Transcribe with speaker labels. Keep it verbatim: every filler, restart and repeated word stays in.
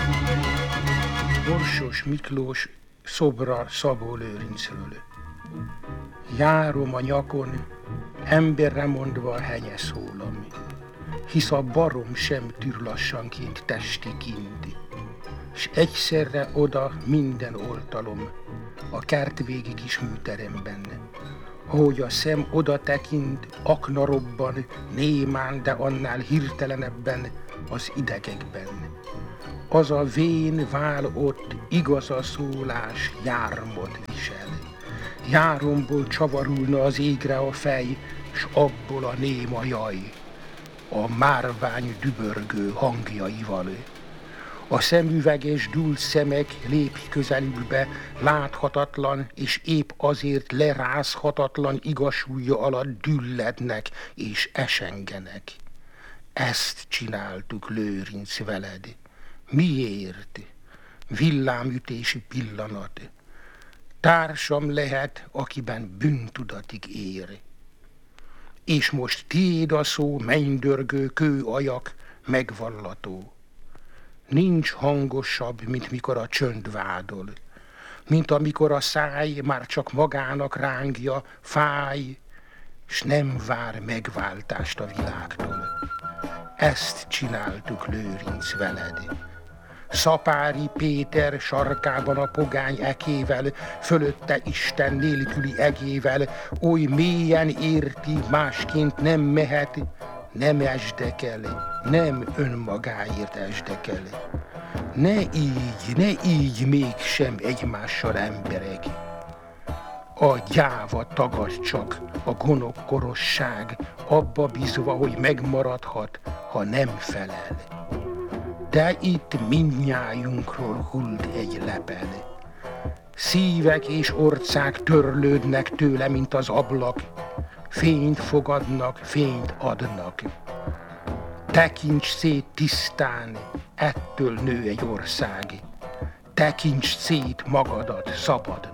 Speaker 1: Borsos Miklós szobra Szabó Lőrincről. Járom a nyakon, emberre mondva henye szólam, hisz a barom sem tűr lassanként testi kint, s egyszerre oda minden oltalom, a kertvégi kis műteremben. Ahogy a szem oda tekint, akna robban, némán, de annál hirtelenebben az idegekben. Az a vén vál ott, igaz a szólás, jármot visel. Járomból csavarulna az égre a fej, s abból a néma jaj, a márvány dübörgő hangjaival. A szemüveges dúlt szemek lép közelükbe, láthatatlan és épp azért lerázhatatlan igazsúlya alatt düllednek és esengenek. Ezt csináltuk, Lőrinc, veled. Miért? Villámütési pillanat. Társam lehet, akiben bűntudatig ér. És most tiéd a szó, mennydörgő kőajak, megvallató. Nincs hangosabb, mint mikor a csönd vádol, mint amikor a száj már csak magának rángja, fáj, s nem vár megváltást a világtól. Ezt csináltuk, Lőrinc, veled. Szapári Péter sarkában a pogány ekével, fölötte Isten nélküli egével, oly mélyen érti, másként nem mehet, nem esdekel, nem önmagáért esdekel. Ne így, ne így mégsem egymással emberek. A gyáva tagad csak, a gonok korosság, abba bízva, hogy megmaradhat, ha nem felel. De itt mindnyájunkról hult egy lepel. Szívek és orcák törlődnek tőle, mint az ablak, fényt fogadnak, fényt adnak. Tekints szét tisztán, ettől nő egy ország. Tekints szét magadat szabadnak.